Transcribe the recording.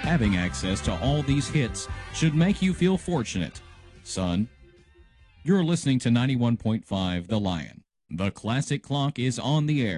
Having access to all these hits should make you feel fortunate. Son, you're listening to 91.5 The Lion. The classic clock is on the air.